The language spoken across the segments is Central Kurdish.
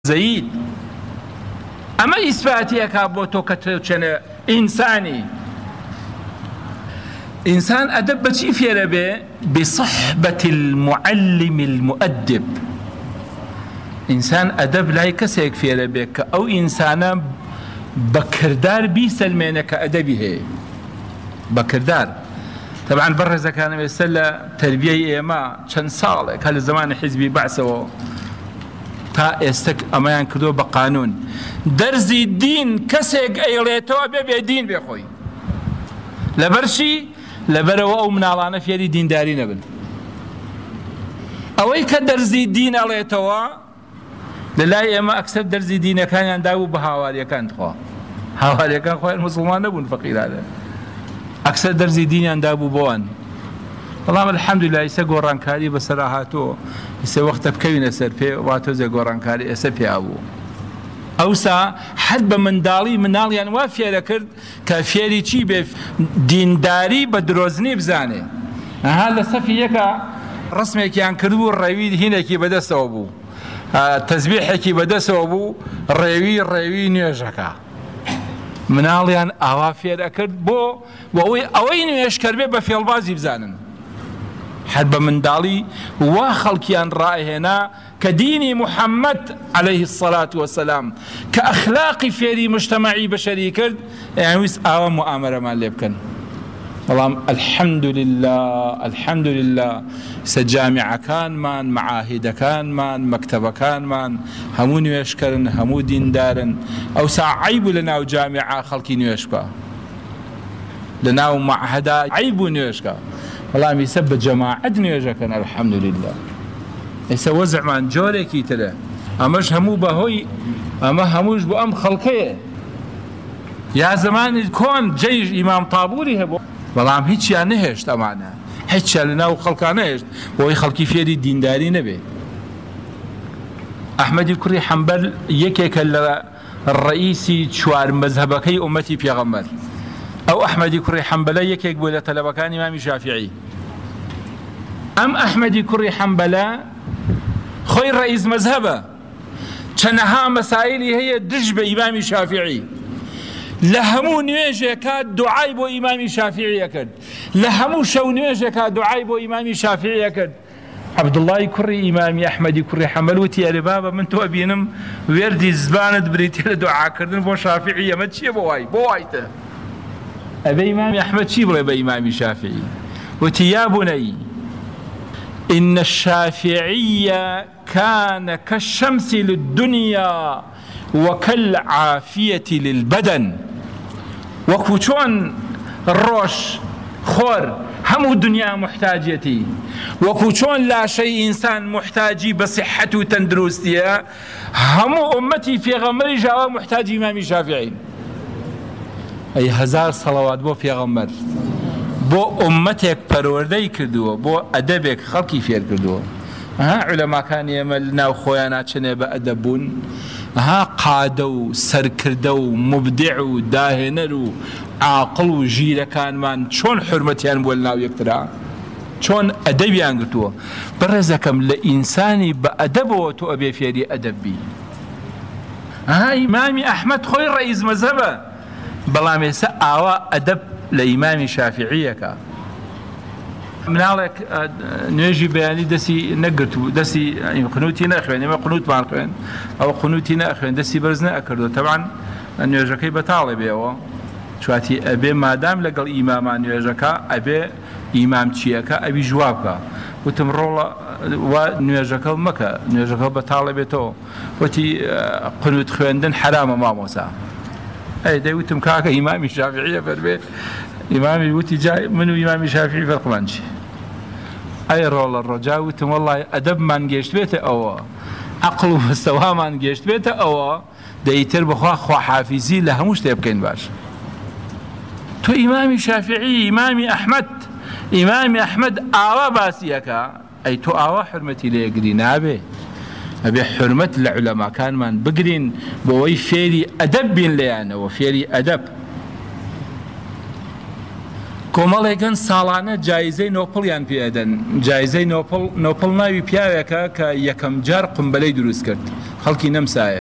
زەید ئەمە ئیسباتیەکە بۆ تۆ کە چەنە ئینسانی ئینسان ئەدەب بەچی فێرە بێ؟ بصحبة المعلم المؤدب. ئینسان ئەدەب لای کەسێک فێرە بێ کە ئەو ئینسانە بە کردار بیسەلمێنە کە ئەدەبی هەیە بە کردار. طبعا بەڕێزەکانم ئێستا لە تەربیەی ئێمە چەند ساڵێک هە لە زمانی حیزبی بەعسەوە تا ئێستا ئەمەیان کردووە بە قانون دەرزی دین کەسێک ئەیڵێتەوە بێ دین بێ خۆی. لەبەرچی؟ لەبەرەوە ئەو مناڵانە فێری دینداری نەبن. ئەوەی کە دەرزی دین ئەڵێتەوە لەلای ئێمە ئەکسەر دەرزی دینەکانیان دابوو بە هاواریەکان خوا. هاواریەکان خۆیان موسڵمان نەبوون فەقیرانە. ئەکسەر دەرزی دینیان دابوو بۆوان. بەڵام الحەمدوللا ئێستا گۆڕانکاری بەسەرا هاتووە. ئێستا وەختە بکەوینە سەر پێ وا تۆزێ گۆڕانکاری ئێستا پێیا بوو. ئەوسا حەد بە منداڵی مناڵیان وا فێرە کرد کە فێری چی بێ؟ دینداری بە درۆزنی بزانێ. ئەها لە سەفی یەکە ڕسمێکیان کردبوو ڕێوی هینێکی بەدەستەوە بوو، تەزبیحێکی بەدەستەوە بوو، ڕێوی نوێژەکە. مناڵیان ئاوا فێرە کرد بۆ ئەوەی نوێژکەر بێ بە فێڵبازی بزانن. حەد بە منداڵی وا خەڵکیان ڕائهێنا کە دینی محەممەد عەلەیهی السەڵات وەسەلام کە ئەخلاقی فێری مجتەمەعی بەشەری کرد ئەویست ئاوا موئامەرەمان لێ بکەن. بەڵام الحەمدولله جامیعەکانمان، مەعاهیدەکانمان، مەکتەبەکانمان هەموو نوێشکەرن، هەموو دیندارن. ئەوسا عەیبوو لە ناو جامیعە خەڵکی نوێش بکە، لە ناو مەعهەدا عەیبوو نوێشکە. بەڵام ئێستا بە جەماعەت نوێژەکەن الحەمدولله. ئێستا وەزعمان جۆرێکی ترە. ئەمەش هەموو بەهۆی ئەمە هەمووش بۆ ئەم خەڵکەیە. یا زمانی کۆن جەیش ئیمام تابووری هەبوو، بەڵام هیچیان نەهێشت، ئەمانە هیچیان لە ناو خەڵکان نەهێشت بۆی خەڵکی فێری دینداری نەبێ. ئەحمەدی کوڕی حەنبەل یەکێکە لە ڕئیسی چوار مەزهەبەکەی ئومەتی پێغەمبەر. ئەو ئەحمەدی کوڕی حەنبەلە یەکێک بوو لە تەلەبەکانی ئیمامی شافیعی. ئەم ئەحمەدی کوڕی حەنبەلە خۆی ڕئیس مەزهەبە، چەنەها مەسائیلی هەیە دژ بە ئیمامی شافیعی. لە هەموو نوێژێکە دوعای بۆ ئیمامی شافیعیە کرد، لە هەموو شەو نوێژێکە دوعای بۆ ئیمامی شافیعیە کرد. عەبدوڵڵای کوڕی ئیمامی ئەحمەدی کوڕی حەنبەل وتی ئەرێ بابە من تۆ ئەبینم وێردی زبانت بریتێ لە دوعاکردن بۆ شافیعی، ئەمە چییە بۆ وایتە؟ ئەبێ ئیمامی ئەحمەد چی بڵێ بە ئیمامی شافیعی؟ وتی یا بنەی إن الشافعي كان كالشمس للدنيا وكالعافية للبدن. وەکو چۆن ڕۆژ خۆر هەموو دنیا محتاجەتی، وەکو چۆن لاشەی ئینسان محتاجی بە سیحەت و تەندروستیە، هەموو ئومەتی پێغەمبەری ژاوا محتاجی ئیمامی شافیعین. ئەی هەزار سەڵەوات بۆ پێغەمبەر، بۆ ئومەتێک پەروەردەی کردووە، بۆ ئەدەبێک خەڵکی فێر کردووە. عولەماکانی ئێمە ناو خۆیان ناچنێ بە ئەدەب بوون، قادە و سەرکردە و مبدع و داهێنەر و عاقڵ و ژیرەکانمان چۆن حورمەتیان بووە لە ناو یەکترا، چۆن ئەدەبیان گرتووە. بەڕێزەکەم لە ئینسانی بە ئەدەبەوە تۆ ئەبێ فێری ئەدەب بی. ئیمامی ئەحمەد خۆی ڕئیس مەزهەبە، بەڵام ئێستا ئاوا ئەدەب لە ئیمامی شافیعیەکە. مناڵێک نوێژی بەیانی دەستی نەگرت و دەستی قنوتی نەخوێن، ئێمە قنوتمان خوێن، ئەوە قنوتی نەخوێن، دەستی بەرز نەکردو. تەبعاً نوێژەکەی بەتاڵێ بێەوە، چواتی ئەبێ مادام لەگەڵ ئیمامان نوێژەکە ئەبێ ئیمام چیەکە ئەبی جواب بکە. وتم ڕۆڵە وا نوێژەکە مەکە، نوێژەکە بەتاڵێ بێتەوە. وتی قنوت خوێندن حرامە مامۆسا. دەیوتم کاکە ئیمامی شافیعیە فەرمێ. ئیمامی وتی جای من و ئیمامی شافیعی فەرقمان چی؟ ئەی ڕۆڵە ڕۆجا وتم وەڵڵی ئەدەبمان گەشت بێتە ئەوە، عەقڵ و مستەوامان گەشت بێتە ئەوە، دەیتر بخوا خواحافیزی لە هەموو شتێ بکەین باش. تۆ ئیمامی شافیعی، ئیمامی ئەحمەد ئاوا باسیەکە، ئەی تۆ ئاوا حورمەتی لێگری نابێ. ئەبێ حورمەت لە عولەماکانمان بگرین بۆەوەی فێری ئەدەب بین لێیانەوە، فێری ئەدەب. کۆمەڵێکن ساڵانە جایزەی نۆپڵیان پێدەن. جایزەی نۆپڵ ناوی پیاوێکە کە یەکەم جار قمبەلەی دروست کرد، خەڵکی نەمسایە.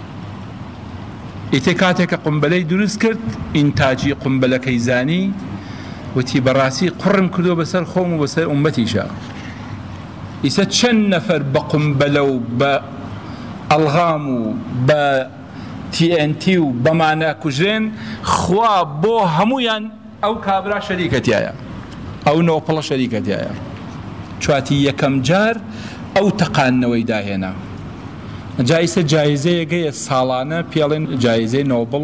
ئیتر کاتێککە قمبەلەی دروست کرد ئینتاجی قمبەلەکەی زانی، وتی بەڕاستی قڕم کردو بەسەر خۆم و بەسەر ئومەتیشە. ئیسە چەند نەفەر بە قمبەلە و بە ئەڵغام و بە TNT و بەمانە کوژێن، خوا بۆ هەمویان ئەو کابرا شەریکەتیایە، ئەو نۆپڵە شەریکەتیایە، چواتی یەکەم جار ئەو تەقانەوەی داهێنا. جایسە جایزەیەگەیە ساڵانە پێڵێن جایزەی نۆبڵ،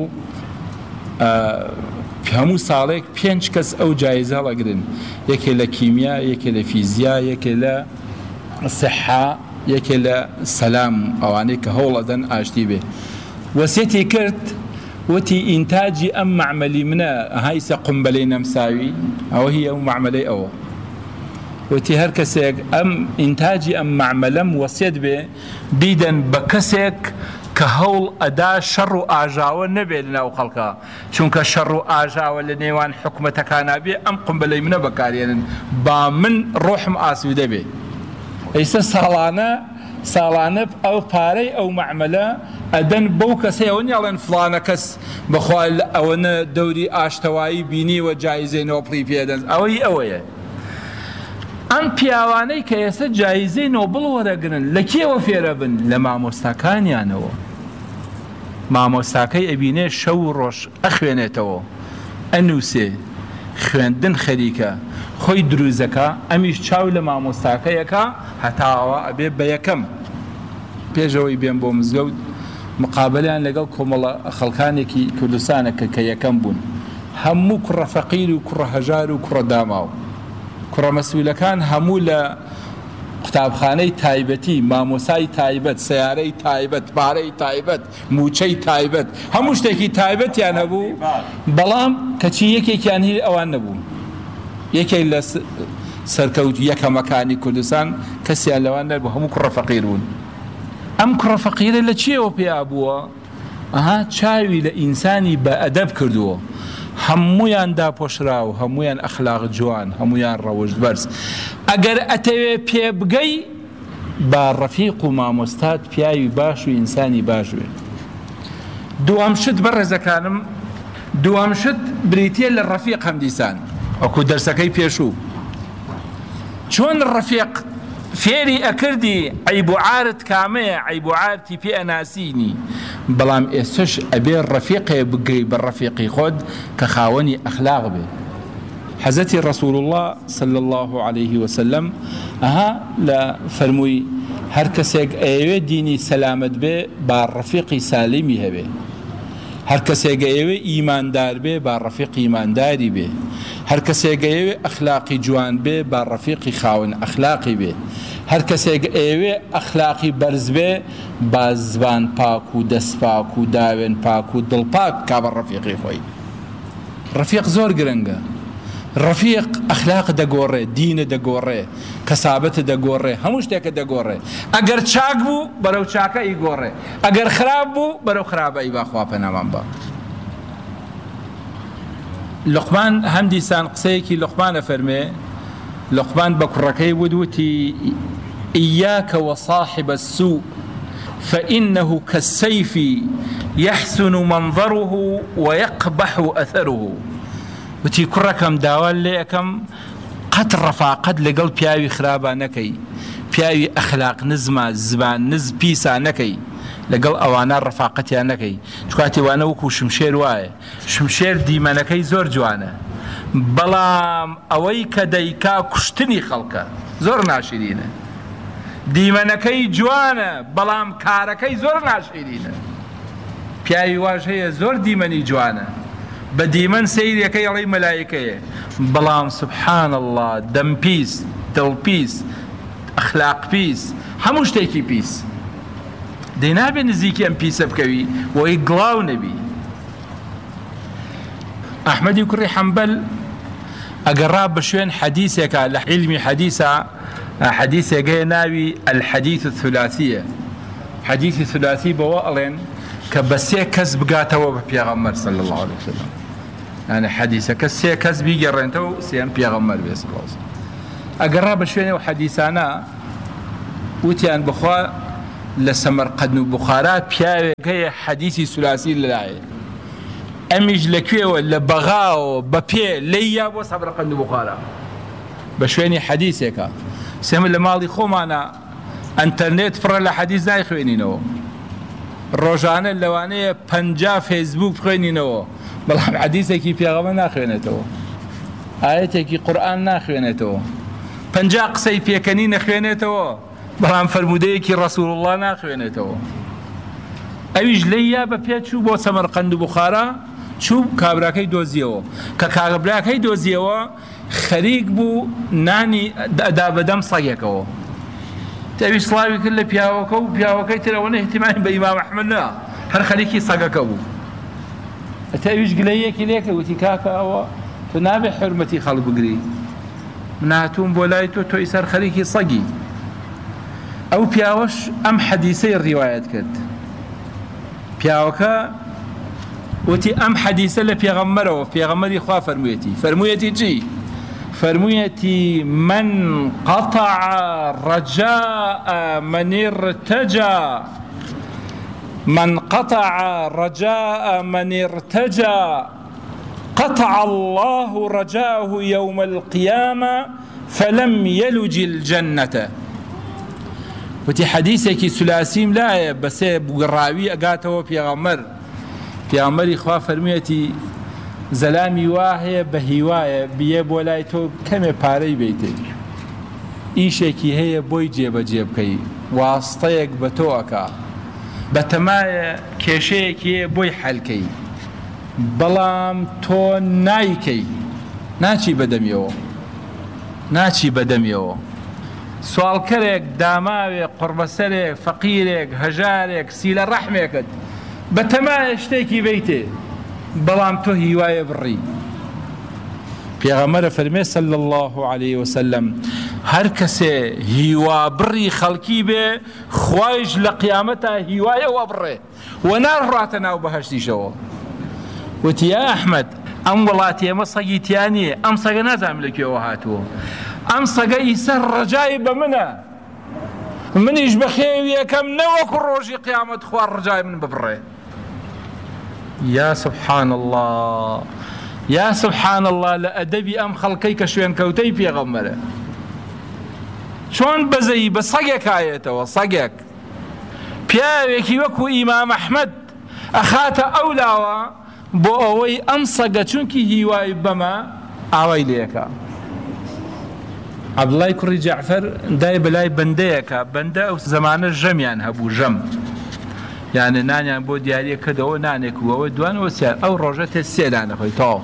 هەموو ساڵێک 5 کەس ئەو جایزە هەڵەگرن، یەکێ لە کیمیا، یەکێ لە فیزیا، یەکێ لە سەحا، یەکێ لە سەلام، ئەوانەی کە هەوڵەدەن ئاشتی بێ. وەسیەتی کرد وتی ئینتاجی ئەم معمەلی منە هایسە قمبەلەی نەمساوی، ئەوە هی ئەو معمەلەی ئەوە. وتی هەر کەسێک ئەم ئینتاجی ئەم معمەلەم وەسیەت بێ بیدەن بە کەسێک کە هەوڵ ئەدا شەڕ و ئاژاوە نەبێت لەناو خەڵکە، چونکە شەڕ و ئاژاوە لە نێوان حکومەتەکانە بێ ئەم قمبەلەی منە بەکارێنن با من ڕۆحم ئاسوودە بێ. ئەیسە ساڵانە ئەو پارەی ئەو معمەلە ئەدەن بەو کەسەی ئەوە نیاڵێن فڵانە کەس بەخوا ئەوەنە دەوری ئاشتەوایی بینیوە جایزەی نۆبڵی پێدەن، ئەوەی ئەوەیە. ئەم پیاوانەی کە ئێستا جایزەی نۆبڵ وەرەگرن لە کێوە فێرە بن؟ لە مامۆستاکانیانەوە. مامۆستاکەی ئەبینێ شەو و ڕۆژ ئەخوێنێتەوە، ئەنووسێ، خوێندن خەریکە، خۆی دروزەکە، ئەمیش چاو لە مامۆستاکەیەکە هەتاوە ئەبێ بە یەکەم. پێشەوەی بێن بۆ مزگەوت مقابلیان لەگەڵ کۆمەڵە خەڵکانێکی کوردستانەکە کە یەکەم بوون، هەموو کوڕە فەقیر و کوڕە هەژار و کوڕە داماو، کوڕە مەسئولەکان هەموو لە قوتابخانەی تایبەتی، مامۆسای تایبەت، سیارەی تایبەت، پارەی تایبەت، موچەی تایبەت، هەموو شتێکی تایبەتیان هەبوو، بەڵام کەچی یەکێکیان هی ئەوان نەبوو. یەکێک لە سەرکەوت یەکەمەکانی کوردستان کەسیان لەوان نەبوو، هەموو کوڕە فەقیر بوون. ئەم کوڕە فەقیرە لە چیەوە پێیا بووە؟ چاوی لە ئینسانی بە ئەدەب کردووە، هەمویان داپۆشرا و هەمویان ئەخلاق جوان، هەمویان ڕەوشت بەرز. ئەگەر ئەتەوێ پێ بگەی با ڕەفیق و مامۆستات پیاوی باش و ئینسانی باش وێ. دوام شت بەڕێزەکانم، دوام شت بریتیە لە ڕەفیق هەم دیسان، ئەوکو دەرسەکەی پێشوو چۆن ڕەفیق فێری ئەکردی عیب و عارت کامەیە، عیب و عارتی پێ ئەناسینی، بەڵام ئێستش ئەبێ ڕەفیقێ بگەی بە ڕەفیقی خۆت کە خاوەنی ئەخلاق بێ. حەزەتی ڕەسوول الله صلی الله عليه وسلم لە فەرمووی هەر کەسێک ئەوێ دینی سەلامەت بێ با ڕەفیقی سالیمی هەبێ، هەر کەسێک ئەوێ ئیماندار بێ با ڕەفیقی ئیمانداری بێ، هەر کەسێک ئەوێ ئەخلاقی جوان بێ با ڕەفیقی خاوەن ئەخلاقی بێ، هەر کەسێک ئەوێ ئەخلاقی بەرز بێ با زبان پاک و دەست پاک و داوێن پاک و دڵ پاک کا بە ڕەفیقی خۆی. ڕەفیق زۆر گرنگە. ڕەفیق ئەخلاق دەگۆڕێ، دینە دەگۆڕێ، کەسابەتە دەگۆڕێ، هەموو شتێکە دەگۆڕێ. ئەگەر چاک بوو بەرەو چاکە ئیگۆڕێ، ئەگەر خراپ بوو بەرەو خراپە ئیباخوا پەنامان بە. لوقمان هەم دیسان قسەیەکی لوقمانە فەرمێ، لوقمان بە کوڕەکەی وتی ئیاکە وصاحب السوء فإنه كالسيف يحسن منظره ويقبح أثره. وتی کوڕەکەم داوال لێ ئەەکەم قەت ڕەفاقەت لەگەڵ پیاوی خراپە نەکەی، پیاوی ئەخلاق نزمە زبان نز پیسا نەکەی، لەگەڵ ئەوانە ڕەفاقەتیان نەکەی، چکاتی وانە وەکو شمشێر وایە، شمشێر دیمەنەکەی زۆر جوانە، بەڵام ئەوەی کە دەیکا کوشتنی خەڵکە زۆر ناشرینە. دیمەنەکەی جوانە بەڵام کارەکەی زۆر ناشرینە. پیاوی واژ هەیە زۆر دیمەنی جوانە، بە دیمەن سەیرەکەی ئەڵەی مەلایکەیە، بەڵام سبحان الله دەم پیس، دڵ پیس، ئەخلاق پیس، هەموو شتێکی پیس. دەینابێ نزیکی ئەم پیسە بکەوی وەی گڵاو نەبی. ئەحمەدی کوڕی حەنبەل ئەگەڕا بە شوێن حەدیثێکە لە علمی حەدیثە، حەدیثێکەیە ناوی الحەدیث الثلاثیە. حەدیثی ثلاثی بەوە ئەڵێن کە بە سێ کەس بگاتەوە بە پێغەمبەر صلی الله عليه وسلم. يعني حديثك السي كز بيجرنتو سيم بيغمر بيس خلاص أقرب شوية وحديثانا وتيان بخوا لسمرقند بخارات بيا حديثي ثلاثي للاي أميج لكوي ولا بغاو ببي ليا وسمرقند بخارا بشويني حديثك سيم الماضي خومانا انترنت فرا لحديث داي خوينينو روجانه لوانه 50 فيسبوك خوينينو بەڵام حەدیثێکی پێغەمبەر ناخوێنێتەوە ئاەتێکی قورئان ناخوێنێتەوە 50 قسەی پێکەنی نەخوێنێتەوە بەڵام فەرمودەیەکی ڕەسوول الله ناخوێنێتەوە ئەویش لێیا بە پێ چوو بۆ سەمەرقەند و بوخارا چوو کابراکەی دۆزیەوە کە کابراکەی دۆزیەوە خەریک بوو نانی ئەدا بەدەم سەگێکەوە تەویش سڵاوی کرد لە پیاوەکە و پیاوەکەی ترەوە احتیمالی بە ئیمام ئەحمەد نا هەر خەریکی سەگەکە بوو ئەتەویش گلەیەکی لێکە وتی کاکە ئەوە تۆ نابێ حورمەتی خەڵک بگری من هاتووم بۆ لای تۆ تۆی سەر خەریکی سەگی ئەو پیاوەش ئەم حەدیسەی ڕیوایەت کرد پیاوەکە وتی ئەم حەدیسە لە پێغەمبەرەوە پێغەمبەری خوا فەرموویەتی چی فرمويتي من قطع رجاء من ارتجى من ارتجى قطع الله رجاه يوم القيامة فلم يلج الجنة وتي حديثك سلاسيم لا بس بقراوي أقاته في غمر إخوة فرميتي زلامی وایە بە هیوایە بیە بۆ لای تۆ کەمێ پارەی بیتێ ئیشێکی هەیە بۆی جێبەجێ بکەی واستەیەک بە تۆ ئەکا بە تەمایە کێشەیەکی هەیە بۆی حەلکەی بەڵام تۆ نایکەی ناچی بەدەمیەوە سوالکەرێک داماوێک قوربەسەرێک فەقیرێک هەژارێک سیلە ڕەحمێکت بە تەمایە شتێکی بیتێ بەڵام تۆ هیوایە بڕی پێغەمبەر فەرمێ صلی الله عليه وسلم هەر کەسێ هیوا بڕی خەڵکی بێ خوایش لە قیامەتە هیوایەوە بڕێ و ناڕاتە ناو بەهەشتیشەوە وتی یا ئەحمەد ئەم وڵاتی ئێمە سەگی تیا نییە ئەم سەگە نازانم لەکوێوە هاتووە ئەم سەگە ئیسەر ڕەجای بە منە منیش بە خێویەکەم نەوەکو ڕۆژی قیامەت خوا ڕەجای من ببڕێ يا سبحان الله لأدبي أم خلقي كشوين كوتي في غمرة شون بزي بصقك آيته وصقك بياوكي وكو إمام أحمد أخات أولاوا بو أوي أمصق چونكي هواي بما أوي ليكا عبد الله كري جعفر داي بلاي بنديكا بنده زمان الجميان هبو جم يعني نانيان بو دياريه كدو نانيك و دوان وسيار او روجته سيلانه خويتو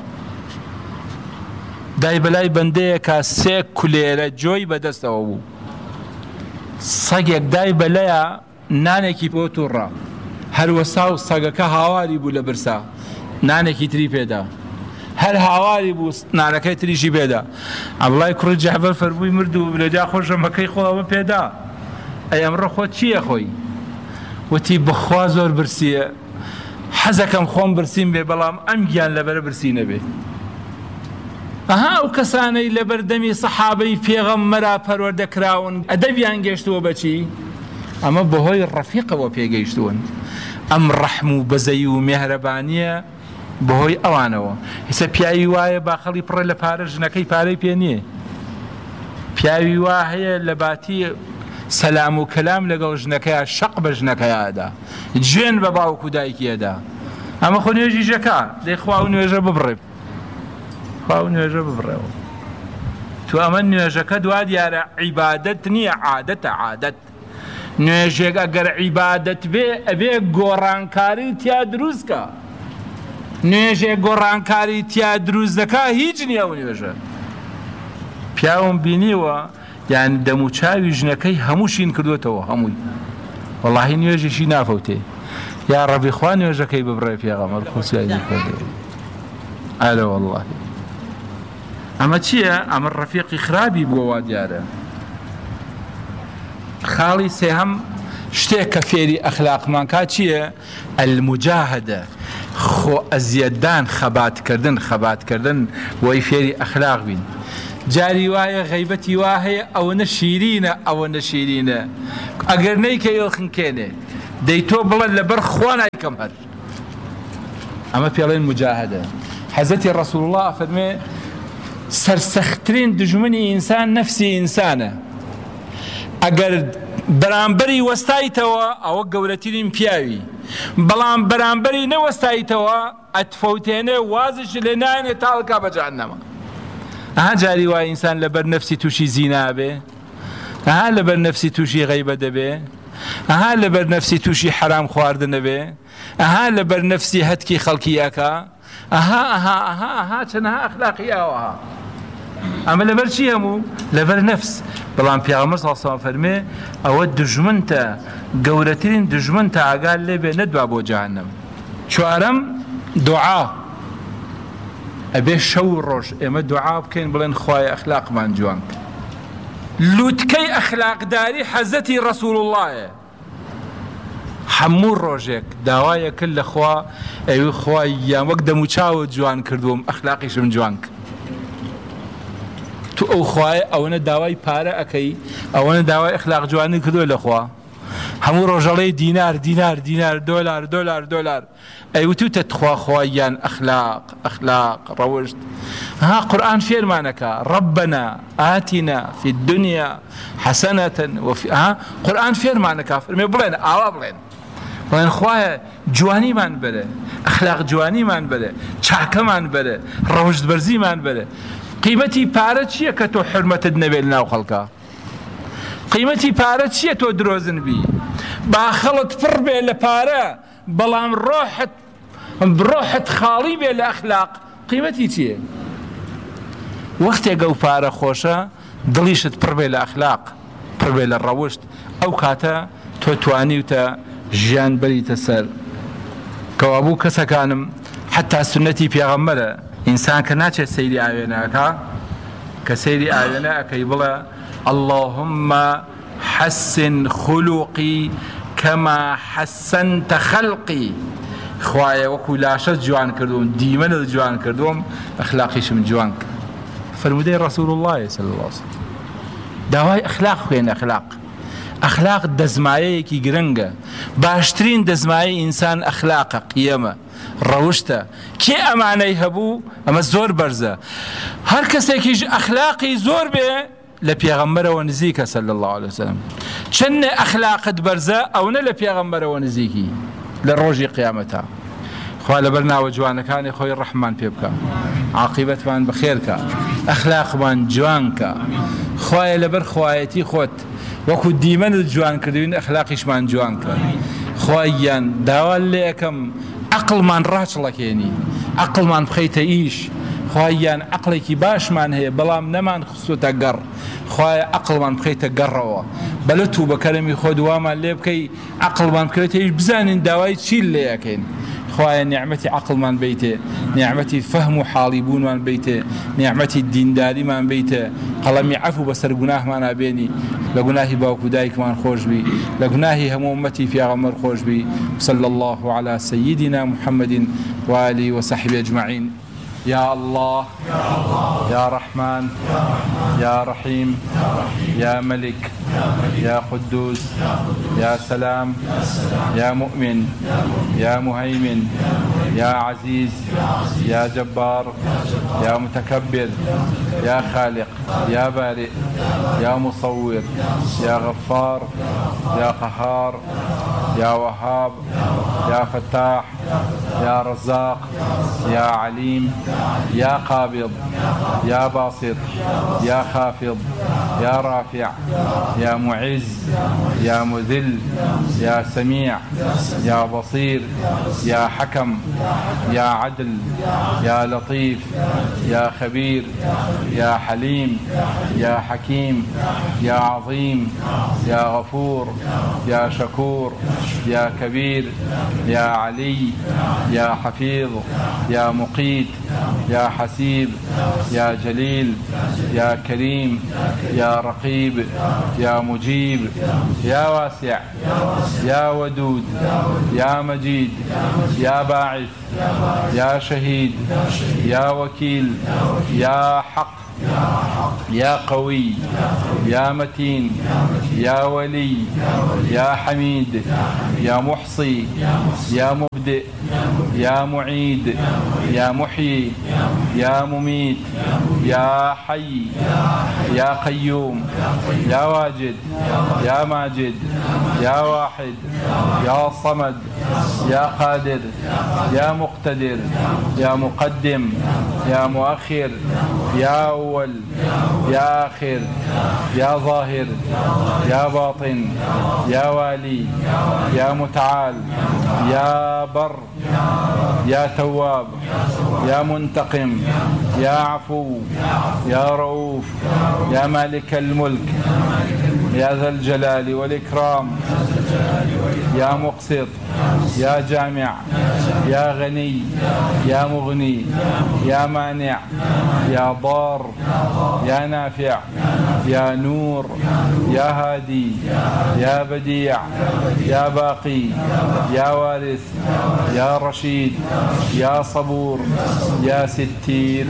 داي بلاي بنديه كا سي كوليره جوي بدستو صقيق داي بلايا نانيكي بوتورا هر وساو صقكا هاواري بو لبرسا نانيكي تري بيدا هر هاواري بو نانكاي تري جي بيدا عبد الله كري جعفر فربوي مردو بلجا خوش مكاي خو بيدا اي امر خو تشي خوي وتی بخوا زۆر برسیە حەزەکەم خۆم برسیم بێ بەڵام ئەم گیان لەبەرە برسی نەبێ ئەها ئەو کەسانەی لە بەردەمی سەحابەی پێغەمبەرا پەروەردەکراون ئەدەبیان گەیشتووە بەچی ئەمە بەهۆی ڕەفیقەوە پێگەیشتوون ئەم ڕەحم و بەزەی و مێهرەبانیە بەهۆی ئەوانەوە هیچە پیاوی وایە باخەڵی پڕە لە پارە ژنەکەی پارەی پێ نییە پیاوی وا هەیە لە باتی سەلام و کەلام لەگەڵ ژنەکەیە شەق بە ژنەکەیەدا جوێن بە باوک و دایکیەدا ئەمە خۆ نوێژی ژەکە دەی خوا و نوێژە ببڕێەوە تو ئەمە نوێژەکە دوا دیارە عیبادەت نییە عادەت نوێژێک ئەگەر عیبادەت بێ ئەبێ گۆڕانکاری تیا دروستکە نوێژێک گۆڕانکاری تیا دروست دەکا هیچ نییە و نوێژە پیاوم بینیوە يعني دەموچاوی ژنەکەی هەمووشین کردوێتەوە هەمووی وەڵاهی نوێژێکی نافەوتێ یا ڕەبی خوا نوێژەکەی ببڕێ پێغەمبەر خۆسیانی کردێ ئالە وەڵاهی ئەمە چییە؟ ئەمە ڕەفیقی خراپی بووە وا دیارە خاڵی سێهەم شتێک کە فێری ئەخلاقمان کات چییە؟ المجاهدە، خۆ ئەزیەتدان، خەباتکردن وەی فێری ئەخلاق بین. جاری وایە غەیبەتی وا هەیە ئەوەنە شیرینە ئەگەر نەیکە یۆخنکێنێ دەی تۆ بڵێ لەبەر خوا نایکەم هەر. ئەمە پێڵێن مجاهدە. حەزەتی ڕەسوڵ الله فەرمێ سەرسەختترین دژمنی ئینسان نەفسی ئینسانە. ئەگەر بەرامبەری وەستایتەوە ئەوە گەورەترین پیاوی، بەڵام بەرامبەری نەوەستایتەوە ئەتفەوتێنێ وازش لێ نایەنێ تاڵکا بە جەهەنەمە. ئەها جاری وای ئینسان لەبەر نەفسی تووشی زینا بێ، ئەها لەبەر نەفسی تووشی غەیبە دەبێ، ئەها لەبەر نەفسی تووشی حرام خواردنە بێ، ئەها لەبەر نەفسی هەتکی خەڵکی ئەکا، ئەها چەنەها ئەخلاقی ئەوەها. ئەمە لەبەر چی هەموو؟ لەبەر نەفس. بەڵام پێغەمبەر صلی الله علیه و سلم فەرمێ ئەوە دژمنتە، گەورەترین دژمنتە، ئاگار لێ بێ نەدوا بۆ جەهەنەم. چوارەم دوعا. ئەبێ شەو ڕۆژ ئێمە دوعا بکەین بڵێن خوایە ئەخلاقمان جوان کە. لووتکەی ئەخلاقداری حەزەتی ڕەسوڵ اللهە. هەموو ڕۆژێک داوایە کرد لە خوا، ئەوی خوای یان وەک دەم و چاوت جوان کردووم ئەخلاقیشم جوان کرد. تو ئەو خوایە ئەوەنە داوای پارە ئەەکەی، ئەوەنە داوای ئەخلاق جوانی کردووە لە خوا. هەموو ڕۆژەڵەی دینار دۆلار ئەیوتوتە تخوا خوایان ئەخلاق ڕەوشت. ها قورئان فێرمانەکە ربنا آتنا في الدنيا حسنة وفي قورئان فێرمانەکە فەرمێ بڵێن ئاوا بڵێن خوایە جوانیمان بەرە، ئەخلاق جوانیمان بەرە، چاکەمان بەرە، ڕەوشت بەرزیمان بەرە. قیمەتی پارە چییە کە تۆ حرمەتت نەبێت ناو خەڵکە؟ قیمەتی پارە چییە تۆ درۆزن بی؟ با خەڵت پڕ بێ لە پارە بەڵام ڕۆحت خاڵی بێ لە ئەخلاق، قیمەتی چییە؟ وەختێک ئەو پارە خۆشە دڵیشت پڕ بێ لە ئەخلاق، پڕ بێ لە ڕەوشت، ئەو کاتە تۆ توانیوتە ژیان بەریتە سەر. کەوابوو کەسەکانم حتا سنەتی پێغەمبەرە ئینسان کە ناچێت سەیری ئاوێنەکە، کە سەیری ئاوێنە ئەەکەی بڵێ اللهم حسن خلقي كما حسنت خلقي. خوایە وەکو لاشە جوان کردوم، دیمەنت جوان کردوم، ئەخلاقیشم جوان کرد. فرمودەی ڕەسوڵ الله صلی الله علیه وسلم داوای ئەخلاق خوێن. ئەخلاق دەزمایەیەکی گرنگە، باشترین دەزمایە ئینسان ئەخلاقە، قیەمە، ڕەوشتە. کێ ئەمانەی هەبوو؟ ئەمە زۆر بەرزە. هەر کەسێکیش ئەخلاقی زۆر بێ لە پێغەمبەرەوە نزیکە صلی الله علیه وسلم. چەندە ئەخلاقت بەرزە ئەوەنە لە پێغەمبەرەوە نزیکی لە ڕۆژی قیامەتە. خوا لەبەر ناوە جوانەکانی خۆی ڕەحمان پێ بکە، عاقبەتمان بەخێرکە، ئەخلاقمان جوانکە. خوایە لەبەر خوایەتی خۆت وەکو دیمەنت جوان کردوین ئەخلاقیشمان جوانکە. خوایان داوا لێ یەکەم عەقڵمان ڕاچڵەکێنی، عەقڵمان بخەیتە ئیش. خوایان عەقڵێکی باشمان هەیە بەڵام نەمان خستوتە گەڕ. خوایە عەقڵمان بخەیتە گەڕەوە، بەلەت و بە کەرەمی خۆ دوامان لێ بکەی، عەقڵمان بکەوێتە ئیش، بزانین داوای چی لێ یەکەین. خوایە نیعمەتی عەقڵمان بیتێ، نیعمەتی فەهم و حاڵی بوونمان بیتێ، نیعمەتی دینداریمان بیتێ، قەڵەمی عەفو بەسەر گوناهمان ئابێنی، لە گوناهی باوکو دایکمان خۆش بی، لە گوناهی هەموو ئومەتی پێغەمبەر خۆش بی. صلی الله على سيدنا محمد وآله وصحبه أجمعين. يا الله يا رحمن يا رحيم يا ملك يا قدوس يا سلام يا مؤمن يا مهيمن يا عزيز يا جبار يا متكبر يا خالق يا بارئ يا مصور يا غفار يا قهار يا وهاب يا فتاح يا رزاق يا عليم يا قابض يا باسط يا خافض يا رافع يا معز يا مذل يا سميع يا بصير يا حكم يا عدل يا لطيف يا خبير يا حليم يا حكيم يا عظيم يا غفور يا شكور يا كبير يا علي يا حفيظ يا مقيت يا حسيب يا جليل يا كريم يا رقيب يا مجيب يا واسع يا ودود يا مجيد يا باعث يا شهيد يا وكيل يا حق يا قوي يا متين يا ولي يا حميد يا محصي يا مبدئ يا معيد يا محيي يا مميت يا حي يا قيوم يا واجد يا ماجد يا واحد يا صمد يا قادر يا مقتدر يا مقدم يا مؤخر يا أول يا آخر يا ظاهر يا باطن يا والي يا متعال يا بر يا تواب يا منتقم يا عفو يا رؤوف يا مالك الملك يا ذا الجلال والإكرام يا مقسط يا جامع يا غني يا مغني يا مانع يا ضار يا نافع يا نور يا هادي يا بديع يا باقي يا وارث يا رشيد يا صبور يا ستير.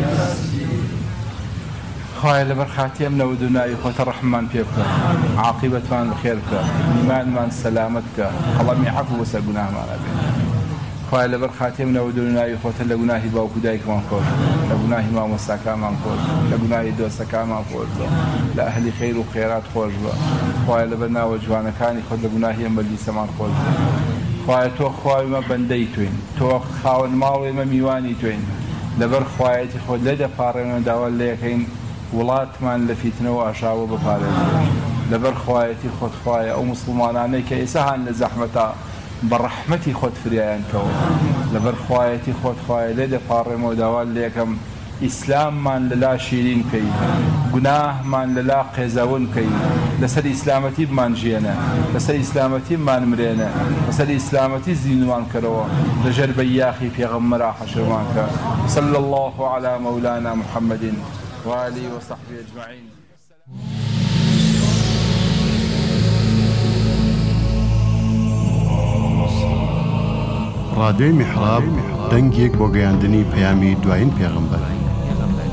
خواهی لبرخاتی ام نودنای خود الرحمن پیبکه عاقبت من بخیر که ایمان من سلامت که الله می عفو وسع گناه ما نبی. خواهی لبرخاتی ام نودنای خود لگناهی با کودای کمان خود لگناهی ما مسکا من خود لگناهی دوسکا من خود لأهل خیر و خیرات خوش با. خواهی لبرنا و جوان کانی خود لگناهی ام بلی سمان خود. خواهی تو خواهی ما بندی توین تو خواهی ماوی ما میوانی توین لبر خواهی خود لده پارن داول لیکین وڵاتمان لە فیتنە و ئاشاوە بپارێزێت لەبەر خوایەتی خۆت خوایە ئەو مسلمانانەی کە ئێستا لە زەحمەتە بە ڕەحمەتی خۆت فریایان کەوت لەبەر خوایەتی خۆت خوایە لێ دەپاڕێمەوە داوا لێکەم ئیسلاممان لەلا شیرین کەی گوناهمان لەلا قێزەون کەی لەسەر ئیسلامەتی بمان ژێنە لەسەر ئیسلامەتی بمان مرێنە لەسەر ئیسلامەتی زیندمان کەرەوە لەژێر بەیاخی پێغەمبەرا حەشرمان کە صلی الله على مولانا محمد وآله وصحبه أجمعين. رادیۆی میحراب دەنگێک بۆ گەیاندنی پەیامی دوایین پێغەمبەر